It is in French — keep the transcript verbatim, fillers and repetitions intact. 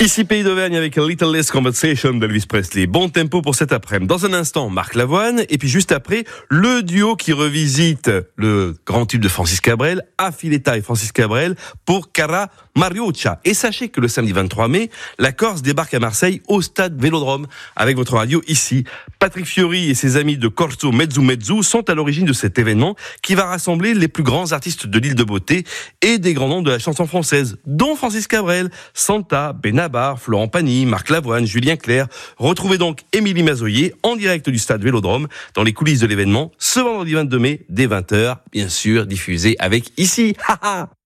Ici Pays d'Auvergne avec A Little Less Conversation d'Elvis Presley. Bon tempo pour cet après-midi. Dans un instant, Marc Lavoine. Et puis juste après, le duo qui revisite le grand tube de Francis Cabrel, Affiletta et Francis Cabrel pour Cara Mariuccia. Et sachez que le samedi vingt-trois mai, la Corse débarque à Marseille au stade Vélodrome avec votre radio ici. Patrick Fiori et ses amis de Corso Mezzu Mezzu sont à l'origine de cet événement qui va rassembler les plus grands artistes de l'île de Beauté et des grands noms de la chanson française, dont Francis Cabrel, Santa, Benabar, Florent Pagny, Marc Lavoine, Julien Clerc. Retrouvez donc Émilie Mazoyer en direct du stade Vélodrome dans les coulisses de l'événement ce vendredi vingt-deux mai dès vingt heures, bien sûr diffusé avec ici. Ha ha.